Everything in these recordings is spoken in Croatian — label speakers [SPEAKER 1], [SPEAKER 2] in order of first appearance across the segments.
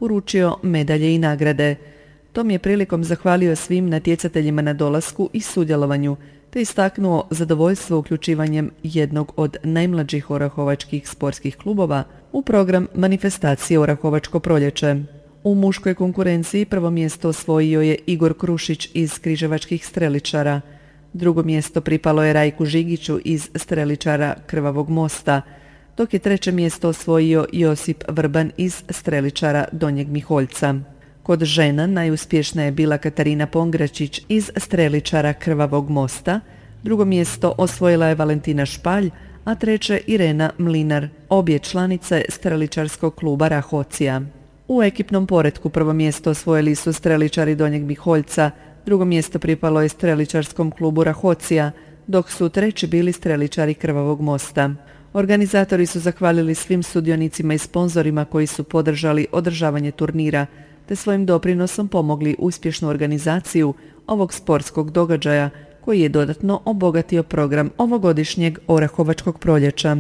[SPEAKER 1] uručio medalje i nagrade. Tom je prilikom zahvalio svim natjecateljima na dolasku i sudjelovanju, te istaknuo zadovoljstvo uključivanjem jednog od najmlađih orahovačkih sportskih klubova u program manifestacije Orahovačko proljeće. U muškoj konkurenciji prvo mjesto osvojio je Igor Krušić iz Križevačkih streličara. Drugo mjesto pripalo je Rajku Žigiću iz streličara Krvavog mosta, dok je treće mjesto osvojio Josip Vrban iz streličara Donjeg Miholjca. Kod žena najuspješnija je bila Katarina Pongračić iz streličara Krvavog mosta, drugo mjesto osvojila je Valentina Špalj, a treće Irena Mlinar, obje članice streličarskog kluba Rahocija. U ekipnom poretku prvo mjesto osvojili su streličari Donjeg Miholjca, drugo mjesto pripalo je streličarskom klubu Rahocija, dok su treći bili streličari Krvavog mosta. Organizatori su zahvalili svim sudionicima i sponzorima koji su podržali održavanje turnira, te svojim doprinosom pomogli uspješnu organizaciju ovog sportskog događaja koji je dodatno obogatio program ovogodišnjeg Orahovačkog proljeća.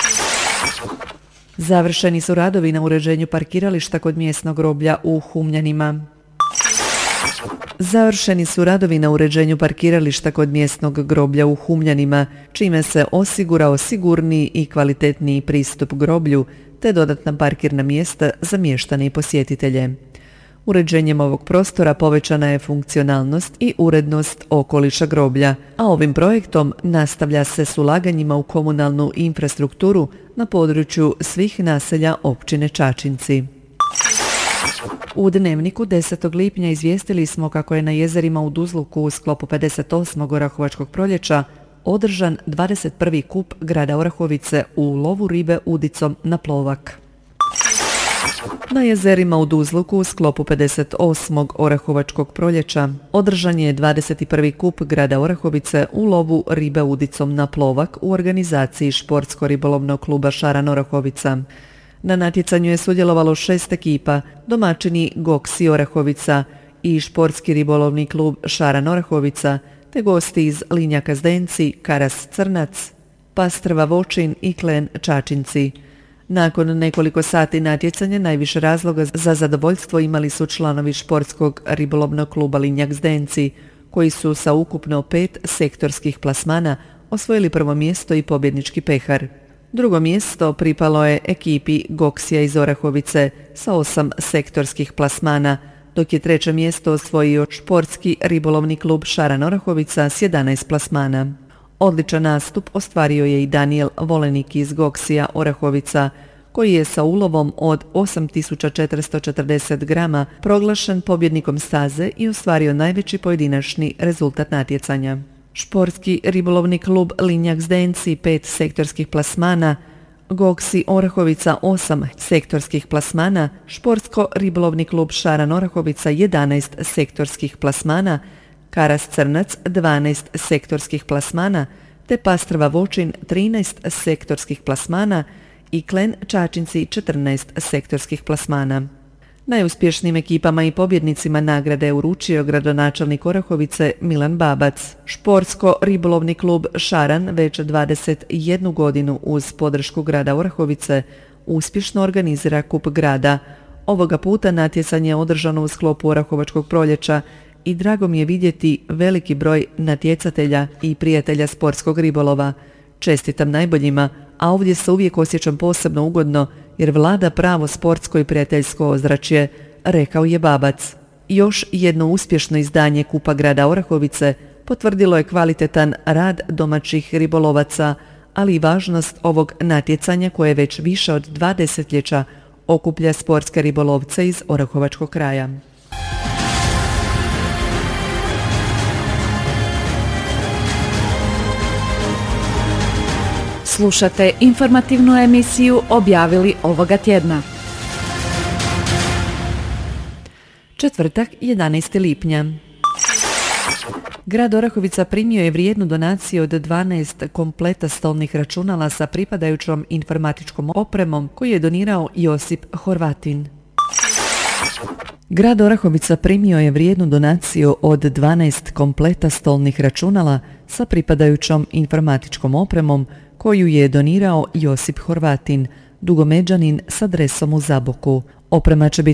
[SPEAKER 1] Završeni su radovi na uređenju parkirališta kod mjesnog groblja u Humljanima. Završeni su radovi na uređenju parkirališta kod mjesnog groblja u Humljanima, čime se osigurao sigurniji i kvalitetniji pristup groblju, te dodatna parkirna mjesta za mještane i posjetitelje. Uređenjem ovog prostora povećana je funkcionalnost i urednost okoliša groblja, a ovim projektom nastavlja se s ulaganjima u komunalnu infrastrukturu na području svih naselja općine Čačinci. U Dnevniku 10. lipnja izvijestili smo kako je na jezerima u Duzluku u sklopu 58. Orahovačkog proljeća održan 21. kup grada Orahovice u lovu ribe udicom na plovak. Na jezerima u Duzluku u sklopu 58. Orahovačkog proljeća održan je 21. kup grada Orahovice u lovu ribe udicom na plovak u organizaciji Športsko-ribolovnog kluba Šaran Orahovica. Na natjecanju je sudjelovalo 6 ekipa, domaćini Goksi Orahovica i Športski ribolovni klub Šaran Orahovica, te gosti iz Linjaka Zdenci, Karas Crnac, Pastrva Vočin i Klen Čačinci. Nakon nekoliko sati natjecanja najviše razloga za zadovoljstvo imali su članovi Športskog ribolovnog kluba Linjak Zdenci, koji su sa ukupno 5 sektorskih plasmana osvojili prvo mjesto i pobjednički pehar. Drugo mjesto pripalo je ekipi Goksija iz Orahovice sa 8 sektorskih plasmana, dok je treće mjesto osvojio Športski ribolovni klub Šaran Orahovica s 11 plasmana. Odličan nastup ostvario je i Daniel Volenik iz Goksija Orahovica, koji je sa ulovom od 8440 grama proglašen pobjednikom staze i ostvario najveći pojedinačni rezultat natjecanja. Športski ribolovni klub Linjak Zdenci 5 sektorskih plasmana, Goksi Orahovica 8 sektorskih plasmana, Športsko ribolovni klub Šaran Orahovica 11 sektorskih plasmana, Karas Crnac 12 sektorskih plasmana, te Pastrva Vočin 13 sektorskih plasmana i Klen Čačinci 14 sektorskih plasmana. Najuspješnijim ekipama i pobjednicima nagrade je uručio gradonačelnik Orahovice Milan Babac. Športsko-ribolovni klub Šaran već 21 godinu uz podršku grada Orahovice uspješno organizira kup grada. Ovoga puta natjecanje je održano u sklopu Orahovačkog proljeća i drago mi je vidjeti veliki broj natjecatelja i prijatelja sportskog ribolova. Čestitam najboljima, a ovdje se uvijek osjećam posebno ugodno jer vlada pravo sportsko i prijateljsko ozračje, rekao je Babac. Još jedno uspješno izdanje Kupa grada Orahovice potvrdilo je kvalitetan rad domaćih ribolovaca, ali i važnost ovog natjecanja koje već više od 2 desetljeća okuplja sportske ribolovce iz Orahovačkog kraja.
[SPEAKER 2] Slušate informativnu emisiju Objavili ovoga tjedna.
[SPEAKER 1] Četvrtak, 11. lipnja. Grad Orahovica primio je vrijednu donaciju od 12 kompleta stolnih računala sa pripadajućom informatičkom opremom koju je donirao Josip Horvatin. Grad Orahovica primio je vrijednu donaciju od 12 kompleta stolnih računala sa pripadajućom informatičkom opremom koju je donirao Josip Horvatin, Dugomeđanin s adresom u Zaboku. Oprema će biti